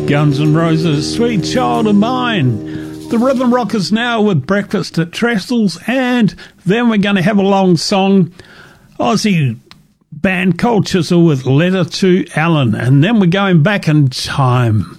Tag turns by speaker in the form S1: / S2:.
S1: Guns N' Roses, Sweet Child of Mine. The Rhythm Rockers now with Breakfast at Trestles, and then we're going to have a long song, Aussie band Cold Chisel with Letter to Alan, and then we're going back in time.